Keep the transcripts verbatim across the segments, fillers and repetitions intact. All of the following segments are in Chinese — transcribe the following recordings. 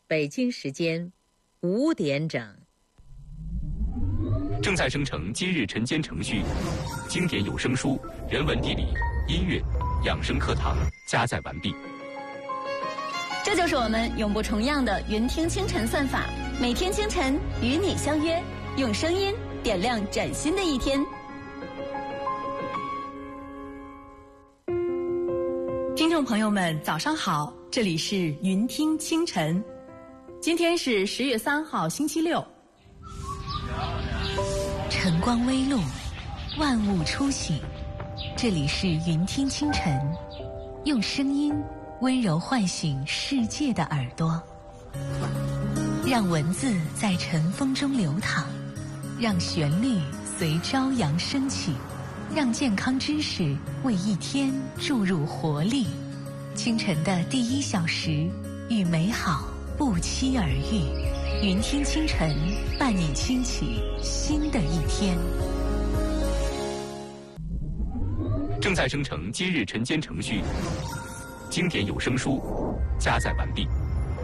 北京时间五点整。 正在生成今日晨间程序，经典有声书、人文地理、音乐、养生课堂加载完毕。 这就是我们永不重样的云听清晨算法，每天清晨与你相约，用声音点亮崭新的一天。 听众朋友们，早上好，这里是云听清晨，今天是十月三号，星期六。 晨光微露，万物初醒，这里是云听清晨，用声音温柔唤醒世界的耳朵，让文字在晨风中流淌，让旋律随朝阳升起，让健康知识为一天注入活力。清晨的第一小时，与美好不期而遇。云听清晨，伴你轻启新的一天。 正在生成今日晨间程序，经典有声书加载完毕。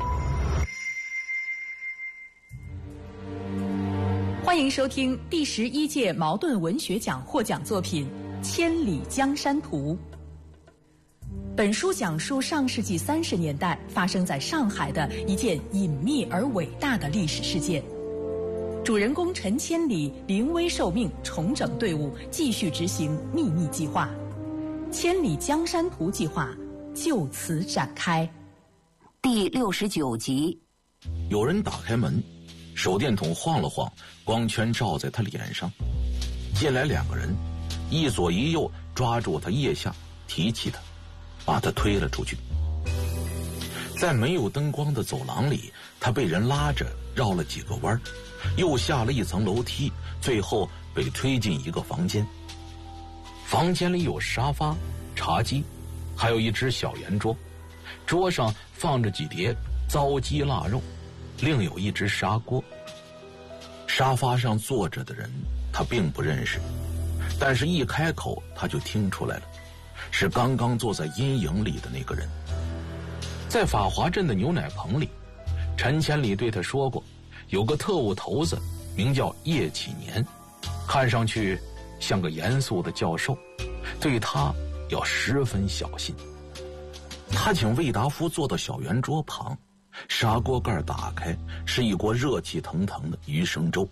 欢迎收听第十一届茅盾文学奖获奖作品《千里江山图》。本书讲述上世纪三十年代发生在上海的一件隐秘而伟大的历史事件。主人公陈千里临危受命，重整队伍，继续执行秘密计划。千里江山图计划就此展开。 第六十九集。 有人打开门，手电筒晃了晃，光圈照在他脸上。进来两个人，一左一右抓住他腋下，提起他，把他推了出去。在没有灯光的走廊里，他被人拉着绕了几个弯，又下了一层楼梯，最后被推进一个房间。房间里有沙发、茶几，还有一只小圆桌，桌上放着几碟糟鸡腊肉，另有一只砂锅。沙发上坐着的人他并不认识，但是一开口他就听出来了，是刚刚坐在阴影里的那个人。在法华镇的牛奶棚里，陈千里对他说过，有个特务头子名叫叶启年，看上去像个严肃的教授，对他要十分小心。他请魏达夫坐到小圆桌旁，砂锅盖打开，是一锅热气腾腾的鱼生粥。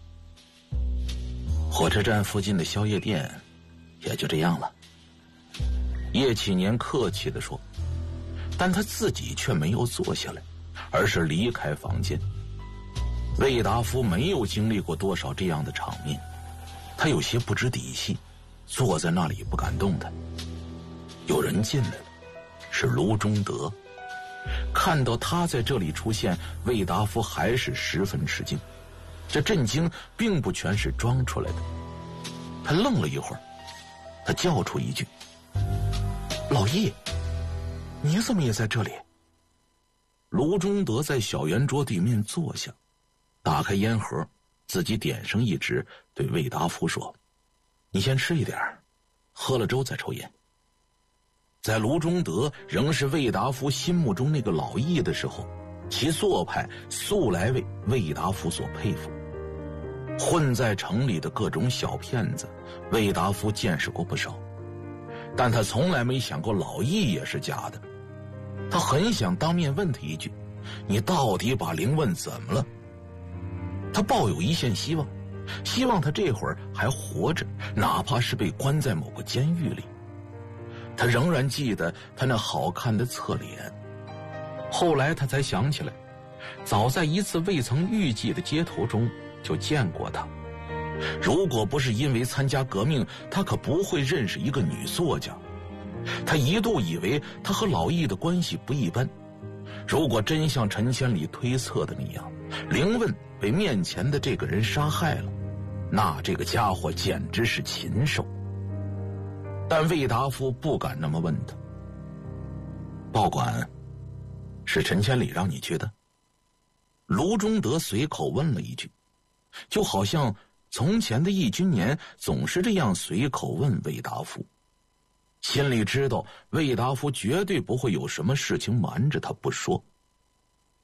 火车站附近的宵夜店也就这样了，叶启年客气地说，但他自己却没有坐下来，而是离开房间。魏达夫没有经历过多少这样的场面，他有些不知底细，坐在那里不敢动弹。有人进来了，是卢中德。看到他在这里出现，魏达夫还是十分吃惊。这震惊并不全是装出来的。他愣了一会儿，他叫出一句，老叶，你怎么也在这里？卢中德在小圆桌对面坐下，打开烟盒，自己点上一支，对魏达夫说，你先吃一点，喝了粥再抽烟。在卢中德仍是魏达夫心目中那个老易的时候，其做派素来为魏达夫所佩服。混在城里的各种小骗子，魏达夫见识过不少，但他从来没想过老易也是假的。他很想当面问他一句，你到底把灵问怎么了？他抱有一线希望，希望他这会儿还活着，哪怕是被关在某个监狱里。他仍然记得他那好看的侧脸。后来他才想起来，早在一次未曾预计的街头中就见过他。如果不是因为参加革命，他可不会认识一个女作家。他一度以为他和老易的关系不一般。如果真像陈千里推测的那样，灵问被面前的这个人杀害了，那这个家伙简直是禽兽。但魏达夫不敢那么问他。报馆是陈千里让你去的？卢中德随口问了一句，就好像从前的易君年总是这样随口问魏达夫，心里知道魏达夫绝对不会有什么事情瞒着他不说。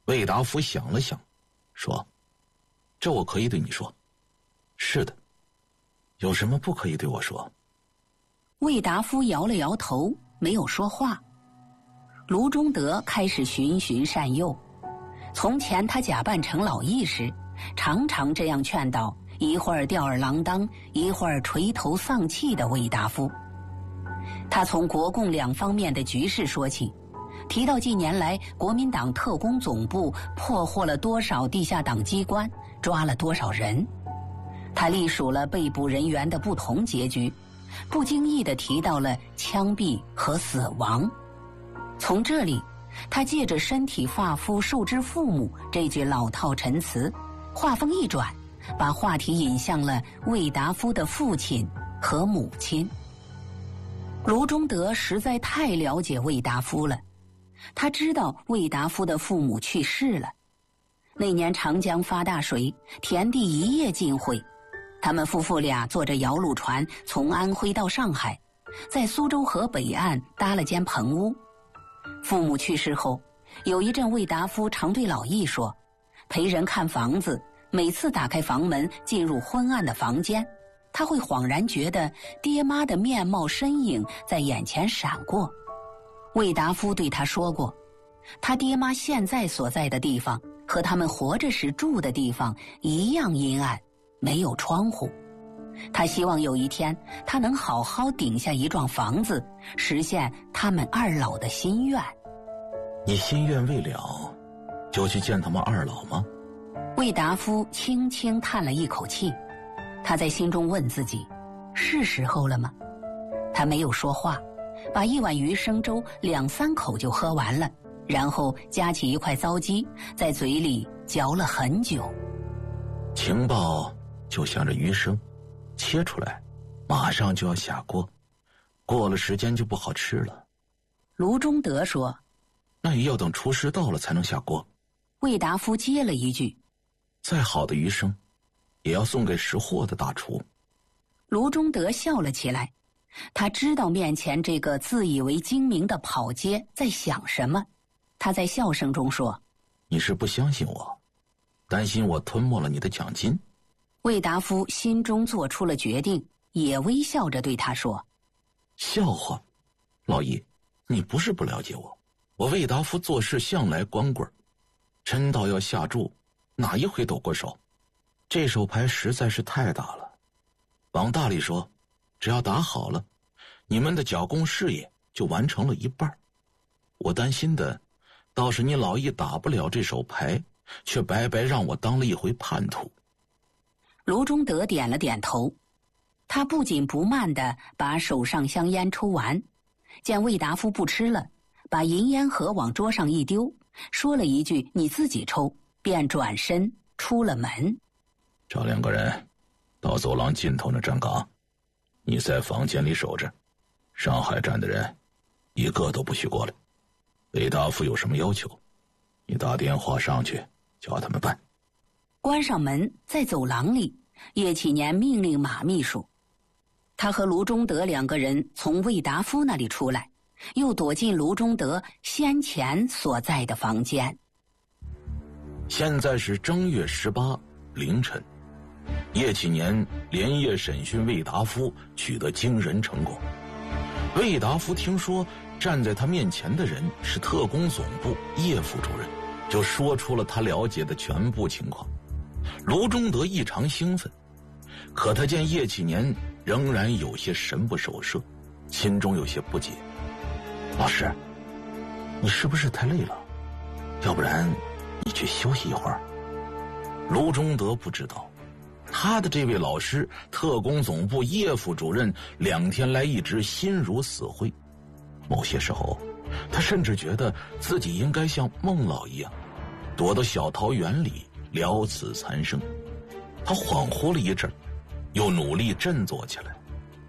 魏达夫想了想，说：“这我可以对你说。”“是的。”“有什么不可以对我说？” 魏达夫摇了摇头，没有说话。卢中德开始循循善诱。从前他假扮成老义时，常常这样劝导一会儿吊儿郎当，一会儿垂头丧气的魏达夫。他从国共两方面的局势说起，提到近年来国民党特工总部破获了多少地下党机关，抓了多少人。他历数了被捕人员的不同结局，不经意地提到了枪毙和死亡。从这里，他借着身体发肤受之父母这句老套陈词，话锋一转，把话题引向了魏达夫的父亲和母亲。卢中德实在太了解魏达夫了，他知道魏达夫的父母去世了。那年长江发大水，田地一夜尽毁，他们夫妇俩坐着摇橹船从安徽到上海，在苏州河北岸搭了间棚屋。父母去世后，有一阵魏达夫常对老易说，陪人看房子，每次打开房门进入昏暗的房间，他会恍然觉得爹妈的面貌身影在眼前闪过。魏达夫对他说过，他爹妈现在所在的地方和他们活着时住的地方一样阴暗，没有窗户。他希望有一天他能好好顶下一幢房子，实现他们二老的心愿。 你心愿未了，就去见他们二老吗？ 魏达夫轻轻叹了一口气，他在心中问自己，是时候了吗？他没有说话，把一碗鱼生粥两三口就喝完了，然后夹起一块糟鸡，在嘴里嚼了很久。 情报就像这鱼生，切出来马上就要下锅，过了时间就不好吃了。 卢中德说， 那也要等厨师到了才能下锅。 魏达夫接了一句， 再好的鱼生也要送给识货的大厨。 卢中德笑了起来，他知道面前这个自以为精明的跑街在想什么。他在笑声中说， 你是不相信我，担心我吞没了你的奖金？ 魏达夫心中做出了决定，也微笑着对他说， 笑话，老易，你不是不了解我，我魏达夫做事向来光棍，真到要下注，哪一回抖过手？这手牌实在是太大了，往大里说，只要打好了，你们的剿共事业就完成了一半。我担心的倒是你老易打不了这手牌，却白白让我当了一回叛徒。 卢中德点了点头，他不紧不慢地把手上香烟抽完，见魏达夫不吃了，把银烟盒往桌上一丢，说了一句你自己抽，便转身出了门。 找两个人到走廊尽头那站岗，你在房间里守着，上海站的人一个都不许过来。魏达夫有什么要求，你打电话上去叫他们办。 关上门，在走廊里，叶启年命令马秘书，他和卢中德两个人从魏达夫那里出来，又躲进卢中德先前所在的房间。 现在是正月十八凌晨，叶启年连夜审讯魏达夫，取得惊人成果。魏达夫听说站在他面前的人是特工总部叶副主任，就说出了他了解的全部情况。卢中德异常兴奋，可他见叶启年仍然有些神不守舍，心中有些不解。老师，你是不是太累了？要不然你去休息一会儿。卢中德不知道，他的这位老师特工总部叶副主任两天来一直心如死灰，某些时候他甚至觉得自己应该像孟老一样躲到小桃园里了此残生。他恍惚了一阵，又努力振作起来。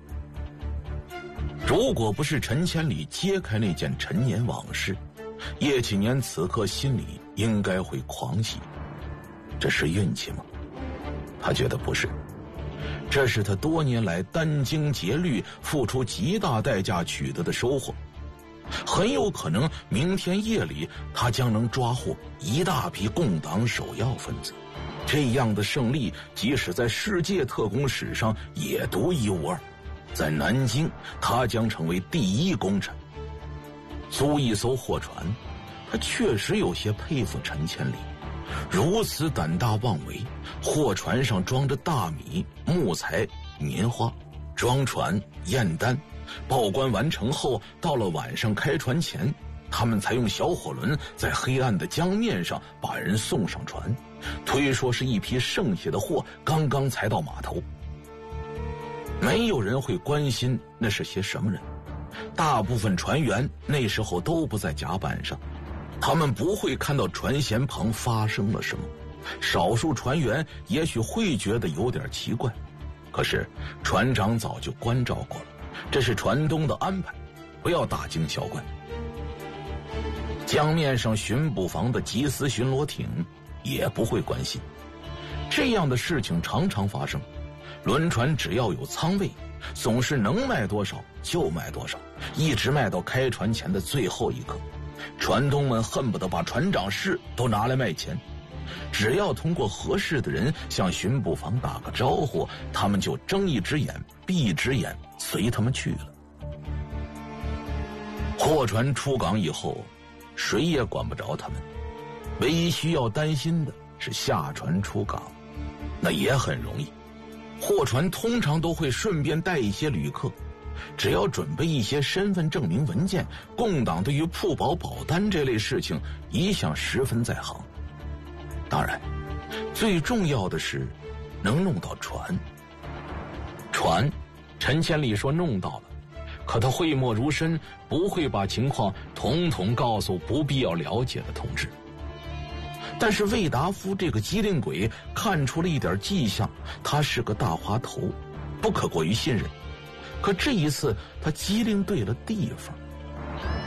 如果不是陈千里揭开那件陈年往事，叶启年此刻心里应该会狂喜。这是运气吗？他觉得不是，这是他多年来殚精竭虑、付出极大代价取得的收获。 很有可能明天夜里他将能抓获一大批共党首要分子。这样的胜利即使在世界特工史上也独一无二，在南京他将成为第一功臣。租一艘货船，他确实有些佩服陈千里，如此胆大妄为。货船上装着大米、木材、棉花，装船、验单，报关完成后，到了晚上开船前，他们才用小火轮在黑暗的江面上把人送上船，推说是一批剩下的货刚刚才到码头。没有人会关心那是些什么人，大部分船员那时候都不在甲板上，他们不会看到船舷旁发生了什么。少数船员也许会觉得有点奇怪，可是船长早就关照过了，这是船东的安排，不要大惊小怪。江面上巡捕房的缉私巡逻艇也不会关心，这样的事情常常发生。轮船只要有舱位，总是能卖多少就卖多少，一直卖到开船前的最后一刻。船东们恨不得把船长室都拿来卖钱，只要通过合适的人向巡捕房打个招呼，他们就睁一只眼闭一只眼，随他们去了。货船出港以后，谁也管不着他们，唯一需要担心的是下船出港，那也很容易。货船通常都会顺便带一些旅客，只要准备一些身份证明文件，共党对于铺保保单这类事情一向十分在行。当然，最重要的是能弄到船。船，陈千里说弄到了，可他讳莫如深，不会把情况统统告诉不必要了解的同志。但是魏达夫这个机灵鬼看出了一点迹象，他是个大滑头，不可过于信任。可这一次他机灵对了地方。